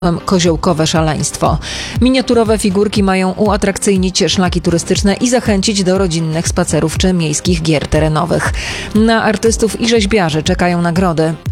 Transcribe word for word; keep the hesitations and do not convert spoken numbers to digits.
Koziołkowe szaleństwo. Miniaturowe figurki mają uatrakcyjnić szlaki turystyczne i zachęcić do rodzinnych spacerów czy miejskich gier terenowych. Na artystów i rzeźbiarzy czekają nagrody.